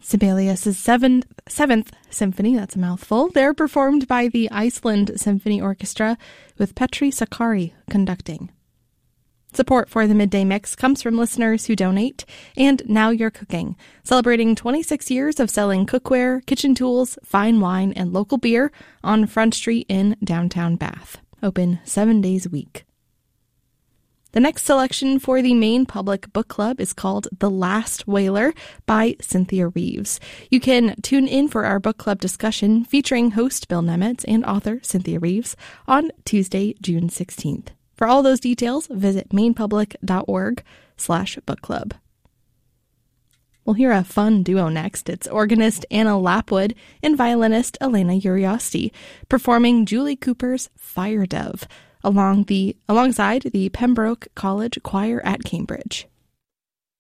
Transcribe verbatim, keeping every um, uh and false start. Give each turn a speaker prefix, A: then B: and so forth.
A: Sibelius' seventh, seventh Symphony, that's a mouthful. They're performed by the Iceland Symphony Orchestra with Petri Sakari conducting. Support for the Midday Mix comes from listeners who donate, and Now You're Cooking, celebrating twenty-six years of selling cookware, kitchen tools, fine wine, and local beer on Front Street in downtown Bath. Open seven days a week. The next selection for the Maine Public Book Club is called The Last Whaler by Cynthia Reeves. You can tune in for our book club discussion featuring host Bill Nemetz and author Cynthia Reeves on Tuesday, June sixteenth. For all those details, visit mainepublic.org slash book club. We'll hear a fun duo next. It's organist Anna Lapwood and violinist Elena Uriosti performing Julie Cooper's Fire Dove along the alongside the Pembroke College Choir at Cambridge.